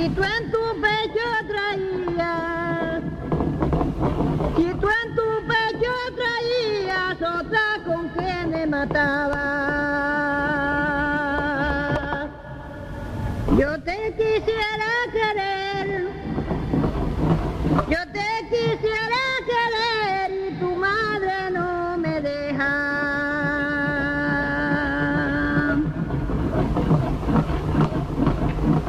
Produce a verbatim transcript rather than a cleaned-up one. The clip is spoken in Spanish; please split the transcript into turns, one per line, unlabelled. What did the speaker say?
tú en tu pecho traías, si tú en tu pecho traías otra con que me mataba, yo te quisiera querer, yo te quisiera